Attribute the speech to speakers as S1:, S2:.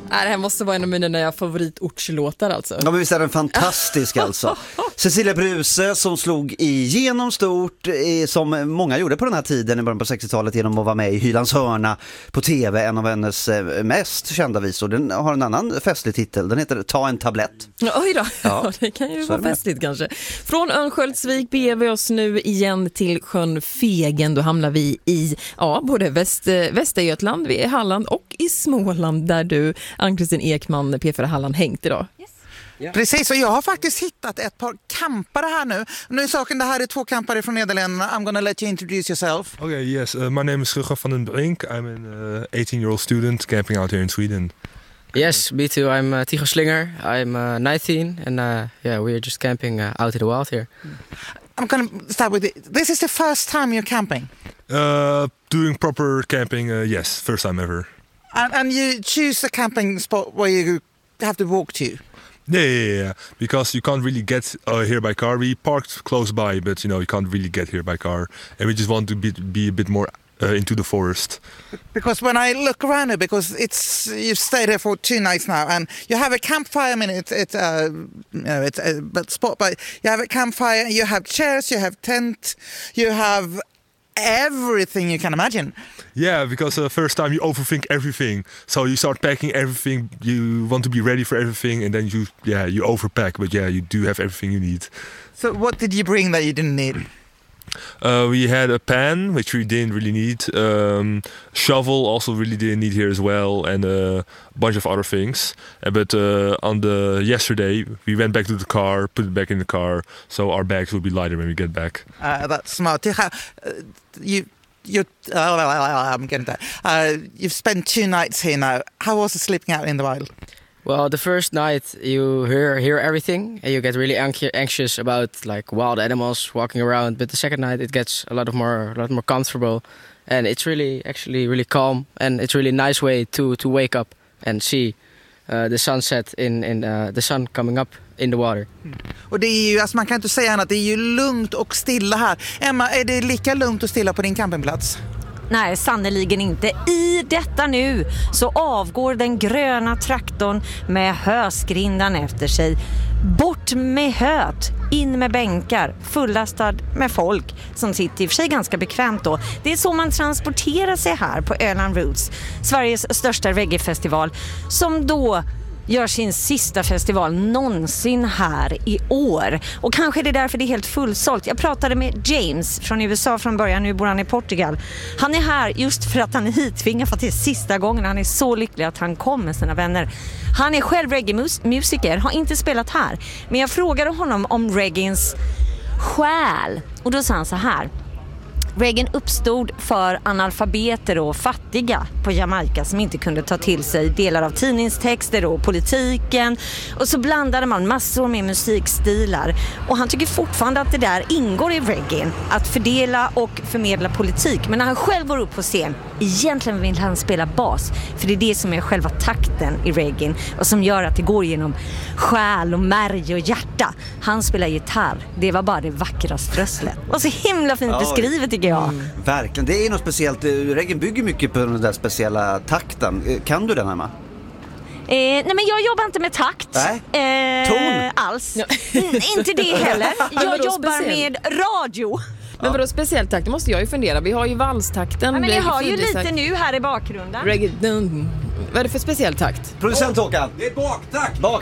S1: Det här måste vara en av mina favoritortslåtar alltså.
S2: Ja, men visst är den fantastisk alltså. Cecilia Bruse som slog igenom stort, som många gjorde på den här tiden i början på 60-talet genom att vara med i Hylands hörna på tv, en av hennes mest kända visor. Den har en annan festlig titel, den heter Ta en tablett.
S1: Oj då,
S2: ja.
S1: Det kan ju vara festligt kanske. Från Örnsköldsvik beger vi oss nu igen till sjön Fegen. Då hamnar vi i både Västergötland, vi är i Halland och i Småland där du, Ann-Kristin Ekman, P4 Halland, hängt idag.
S3: Yes. Ja. Precis, och jag har faktiskt hittat ett par campare här nu. Nu är saken, det här är 2 campare från Nederländerna. I'm gonna let you introduce yourself.
S4: Okay, yes. My name is Rutger van den Brink. I'm an 18-year-old student camping out here in Sweden.
S5: Yes, me too. I'm Tigo Slinger. I'm 19 and we're just camping out in the wild here.
S3: I'm gonna start with it. This is the first time you're camping?
S4: Doing proper camping, yes. First time ever.
S3: And you choose a camping spot where you have to walk to?
S4: Yeah. Because you can't really get here by car. We parked close by, but you can't really get here by car. And we just want to be a bit more into the forest.
S3: Because when I look around it, because you've stayed here for 2 nights now, and you have a campfire. I mean, it's a spot, but you have a campfire. You have chairs, you have tent, you have everything you can imagine.
S4: Yeah, because first time you overthink everything. So you start packing everything. You want to be ready for everything, and then you overpack. But you do have everything you need.
S3: So what did you bring that you didn't need?
S4: We had a pan, which we didn't really need. Shovel also really didn't need here as well, and a bunch of other things. But on the yesterday, we went back to the car, put it back in the car, so our bags will be lighter when we get back.
S3: That's smart. I'm getting that. You've spent 2 nights here now. How was it sleeping out in the wild?
S5: Well, the first night you hear everything and you get really anxious about like wild animals walking around. But the second night it gets a lot more comfortable, and it's really calm, and it's really nice way to wake up and see the sunset in the sun coming up in the water.
S3: Och det är ju, alltså man kan inte säga annat, det är ju lugnt och stilla här. Emma, är det lika lugnt och stilla på din campingplats?
S6: Nej, sannoliken inte. I detta nu så avgår den gröna traktorn med höskrindan efter sig. Bort med höet, in med bänkar, fullastad med folk som sitter i och för sig ganska bekvämt då. Det är så man transporterar sig här på Öland Roots, Sveriges största reggae-festival, som då gör sin sista festival någonsin här i år. Och kanske är det därför det är helt fullsålt. Jag pratade med James från USA från början, nu bor han i Portugal. Han är här just för att han är hittvingad, för att det är sista gången. Han är så lycklig att han kom med sina vänner. Han är själv reggae-musiker, har inte spelat här. Men jag frågade honom om reggaeens själ. Och då sa han så här: reggae uppstod för analfabeter och fattiga på Jamaica som inte kunde ta till sig delar av tidningstexter och politiken. Och så blandade man massor med musikstilar. Och han tycker fortfarande att det där ingår i reggae, att fördela och förmedla politik. Men när han själv går upp på scen, egentligen vill han spela bas. För det är det som är själva takten i reggae och som gör att det går genom själ och märg och hjärta. Han spelar gitarr. Det var bara det vackra strösslet. Och så himla fint beskrivet tycker jag.
S2: Verkligen, det är något speciellt. Reggae bygger mycket på den där speciella takten. Kan du den, Emma?
S6: Nej, men jag jobbar inte med takt.
S2: Ton?
S6: Alls. Inte det heller. Jag jobbar med radio.
S1: Men vadå speciell takt? Det måste jag ju fundera. Vi har ju valstakten.
S6: Ja, men jag har ju lite nu här i bakgrunden.
S1: Vad är det för speciell takt?
S2: Producent Håkan.
S7: Det är baktakt.